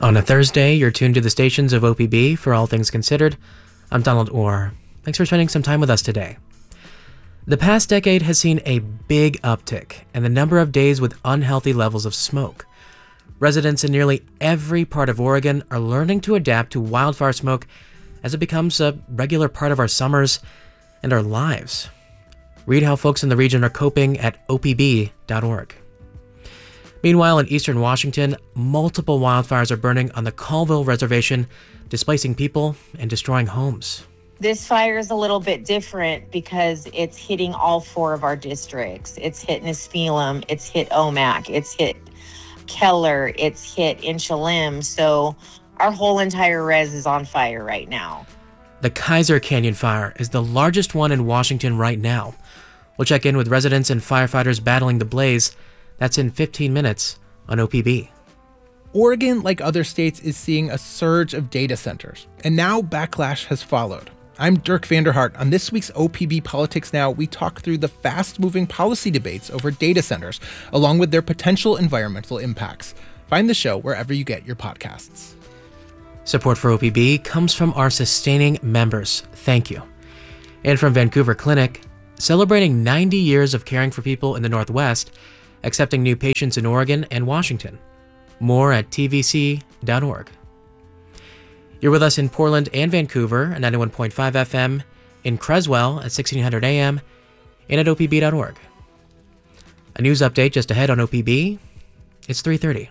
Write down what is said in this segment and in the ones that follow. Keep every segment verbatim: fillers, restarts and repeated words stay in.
On a Thursday, you're tuned to the stations of O P B for All Things Considered. I'm Donald Orr. Thanks for spending some time with us today. The past decade has seen a big uptick in the number of days with unhealthy levels of smoke. Residents in nearly every part of Oregon are learning to adapt to wildfire smoke as it becomes a regular part of our summers and our lives. Read how folks in the region are coping at O P B dot org. Meanwhile, in eastern Washington, multiple wildfires are burning on the Colville Reservation, displacing people and destroying homes. This fire is a little bit different because it's hitting all four of our districts. It's hit Nisfilum, it's hit Omak, it's hit Keller, it's hit Inchalim. So our whole entire res is on fire right now. The Kaiser Canyon Fire is the largest one in Washington right now. We'll check in with residents and firefighters battling the blaze. That's in fifteen minutes on O P B. Oregon, like other states, is seeing a surge of data centers, and now backlash has followed. I'm Dirk Vanderhart. On this week's O P B Politics Now, we talk through the fast-moving policy debates over data centers, along with their potential environmental impacts. Find the show wherever you get your podcasts. Support for O P B comes from our sustaining members. Thank you. And from Vancouver Clinic, celebrating ninety years of caring for people in the Northwest, accepting new patients in Oregon and Washington. More at T V C dot org. You're with us in Portland and Vancouver at ninety-one point five F M, in Creswell at sixteen hundred A M, and at O P B dot org. A news update just ahead on O P B. It's three thirty.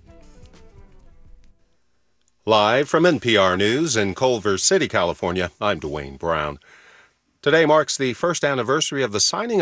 Live from N P R News in Culver City, California, I'm Dwayne Brown. Today marks the first anniversary of the signing of